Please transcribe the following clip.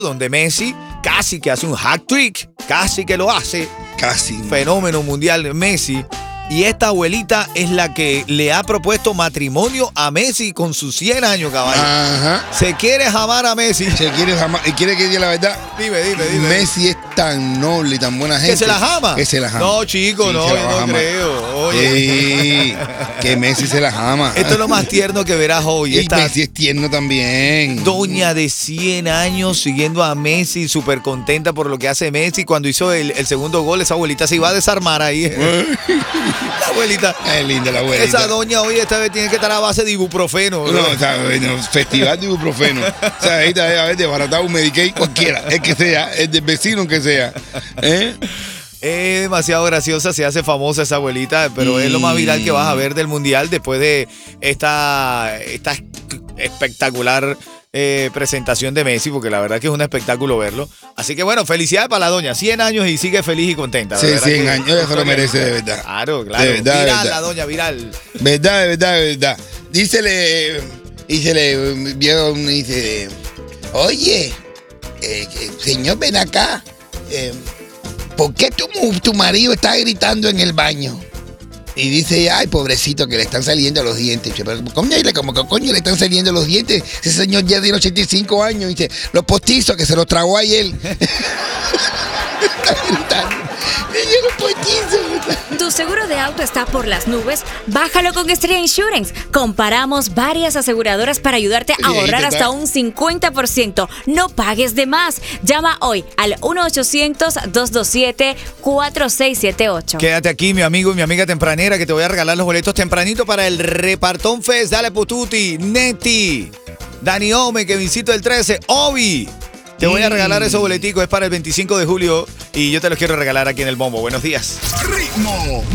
donde Messi casi que hace un hat trick, casi que lo hace. Casi. Fenómeno mundial Messi. Y esta abuelita es la que le ha propuesto matrimonio a Messi con sus 100 años, caballo. Ajá. Se quiere jamar a Messi. Se quiere jamar. ¿Y quiere que diga la verdad? Dime. Messi es tan noble y tan buena gente. ¿Que se la jama? Que se la jama. No, chico, Sí, no, se la yo va a no jamar. creo. Oye. Que Messi se la jama. Esto es lo más tierno que verás hoy. Y Esta Messi es tierno también. doña de 100 años siguiendo a Messi, súper contenta por lo que hace Messi. Cuando hizo el segundo gol, esa abuelita se iba a desarmar ahí. La abuelita. Es linda la abuelita. Esa doña hoy esta vez tiene que estar a base de ibuprofeno. No, o sea, bueno, festival de ibuprofeno. O sea, ahí debe haber desbaratado un Medicaid cualquiera, el que sea, el del vecino que sea. Es demasiado graciosa, se hace famosa esa abuelita, pero es lo más viral que vas a ver del mundial después de esta espectacular presentación de Messi, porque la verdad que es un espectáculo verlo. Así que bueno, felicidades para la doña, 100 años y sigue feliz y contenta. Sí, ¿verdad? 100 años, eso lo merece de verdad. Claro. De verdad, viral de verdad. la doña, viral. Verdad. Dícele, dice, oye, señor, ven acá. ¿Por qué tu marido está gritando en el baño? Y dice, ay, pobrecito, que le están saliendo los dientes. Pero, coño, le están saliendo los dientes. Ese señor ya tiene 85 años. Y dice, los postizos, que se los tragó ayer. Está gritando. Niño, los postizos. ¿Tu seguro de auto está por las nubes? Bájalo con Estrella Insurance. Comparamos varias aseguradoras para ayudarte a ahorrar hasta un 50%. No pagues de más. Llama hoy al 1-800-227-4678. Quédate aquí, mi amigo y mi amiga tempranera, que te voy a regalar los boletos tempranito para el Repartón Fest. Dale, Pututi, Neti, Dani Ome, que visito el 13, Obi. Te voy a regalar esos boleticos, es para el 25 de julio y yo te los quiero regalar aquí en El Bombo. Buenos días. Ritmo